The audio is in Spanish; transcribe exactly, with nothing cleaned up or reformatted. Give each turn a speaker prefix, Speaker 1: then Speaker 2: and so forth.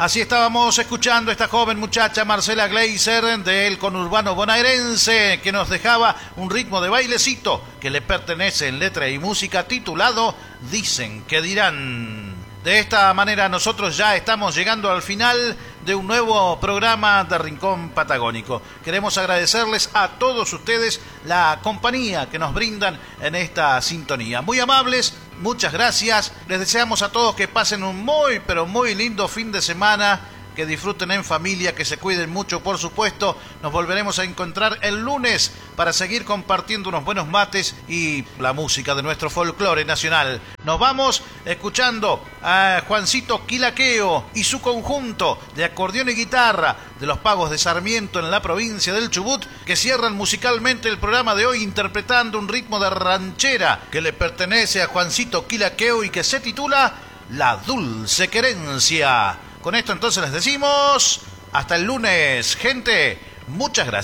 Speaker 1: Así estábamos escuchando esta joven muchacha Marcela Gleiser del conurbano bonaerense, que nos dejaba un ritmo de bailecito que le pertenece en letra y música titulado Dicen que dirán. De esta manera nosotros ya estamos llegando al final de un nuevo programa de Rincón Patagónico. Queremos agradecerles a todos ustedes la compañía que nos brindan en esta sintonía. Muy amables, muchas gracias. Les deseamos a todos que pasen un muy, pero muy lindo fin de semana, que disfruten en familia, que se cuiden mucho, por supuesto. Nos volveremos a encontrar el lunes para seguir compartiendo unos buenos mates y la música de nuestro folclore nacional. Nos vamos escuchando a Juancito Quilaqueo y su conjunto de acordeón y guitarra de los Pagos de Sarmiento en la provincia del Chubut, que cierran musicalmente el programa de hoy interpretando un ritmo de ranchera que le pertenece a Juancito Quilaqueo y que se titula La Dulce Querencia. Con esto entonces les decimos hasta el lunes, gente. Muchas gracias.